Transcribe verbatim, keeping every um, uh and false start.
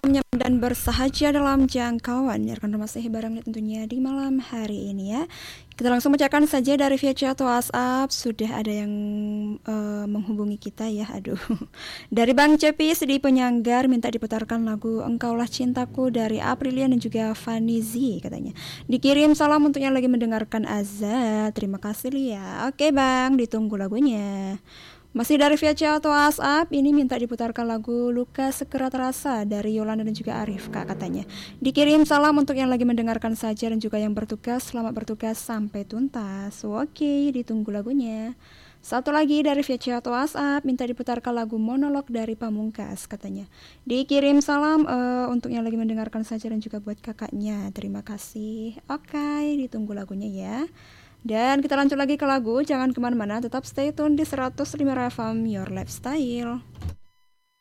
nyaman dan bersahaja dalam jangkauan ya rekan masih bareng tentunya di malam hari ini ya. Kita langsung bacakan saja dari via chat atau WhatsApp. Sudah ada yang uh, menghubungi kita ya. Aduh. Dari Bang Cepis di Penyanggar minta diputarkan lagu Engkaulah Cintaku dari Aprilia dan juga Fanizi katanya. Dikirim salam untuk yang lagi mendengarkan Azza. Terima kasih Lia. Oke Bang, ditunggu lagunya. Masih dari via chat atau WhatsApp, ini minta diputarkan lagu Luka Sekerat Rasa dari Yolanda dan juga Arif kak katanya. Dikirim salam untuk yang lagi mendengarkan saja dan juga yang bertugas. Selamat bertugas sampai tuntas. Oke, ditunggu lagunya. Satu lagi dari via chat atau WhatsApp, minta diputarkan lagu Monolog dari Pamungkas katanya. Dikirim salam uh, untuk yang lagi mendengarkan saja dan juga buat kakaknya. Terima kasih. Oke, ditunggu lagunya ya. Dan kita lanjut lagi ke lagu, jangan kemana-mana, tetap stay tune di seratus lima F M Your Lifestyle.